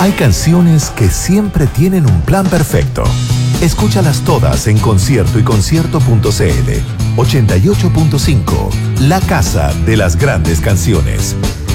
Hay canciones que siempre tienen un plan perfecto. Escúchalas todas en Concierto y Concierto.cl. 88.5, la casa de las grandes canciones.